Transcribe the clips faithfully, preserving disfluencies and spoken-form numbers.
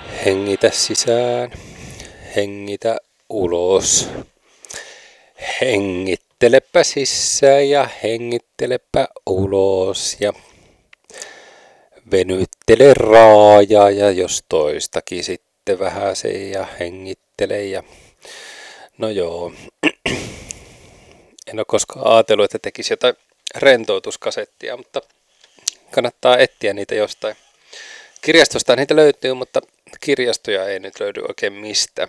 Hengitä sisään, hengitä ulos. Hengittelepä sisään ja hengittelepä ulos ja venyttele raajaa ja jos toistakin sitten vähän se ja hengittele ja no joo. En ole koskaan ajatellut, että tekisi jotain rentoutuskasettia, mutta kannattaa etsiä niitä jostain. Kirjastosta niitä löytyy, mutta kirjastoja ei nyt löydy oikein mistä.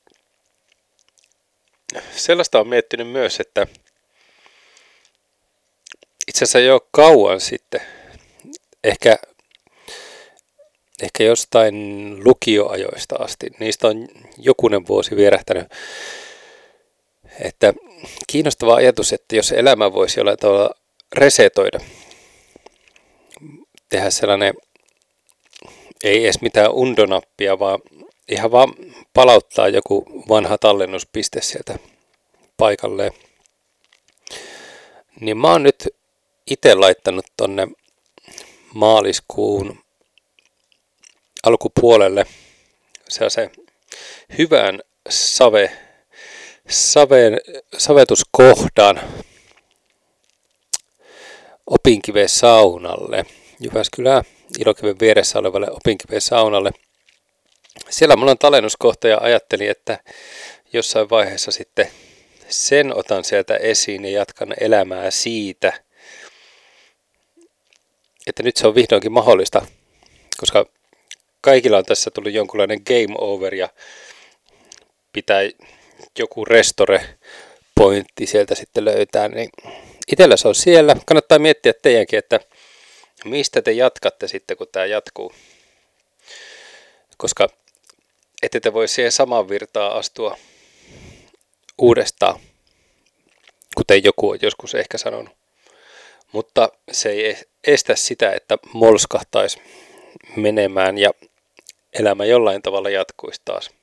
Sellaista on miettinyt myös, että itse asiassa jo kauan sitten, ehkä, ehkä jostain lukioajoista asti, niistä on jokunen vuosi vierähtänyt, että kiinnostava ajatus, että jos elämä voisi jollain tavalla resetoida, tehdä sellainen, ei edes mitään undonappia, vaan ihan vaan palauttaa joku vanha tallennuspiste sieltä paikalleen. Niin mä oon nyt itse laittanut tonne maaliskuun alkupuolelle se hyvän save, save, savetuskohdan Opinkiven saunalle, Jyväskylään Ilokiven vieressä olevalle Opinkiven saunalle. Siellä mulla on tallennuskohta ja ajattelin, että jossain vaiheessa sitten sen otan sieltä esiin ja jatkan elämää siitä. Että nyt se on vihdoinkin mahdollista, koska kaikilla on tässä tullut jonkunlainen game over ja pitää joku restore pointti sieltä sitten löytää. Niin itsellä se on siellä. Kannattaa miettiä teidänkin, että mistä te jatkatte sitten, kun tämä jatkuu. Koska ette te voi siihen samaan virtaan astua uudestaan, kuten joku on joskus ehkä sanonut. Mutta se ei estä sitä, että molskahtaisi menemään ja elämä jollain tavalla jatkuisi taas.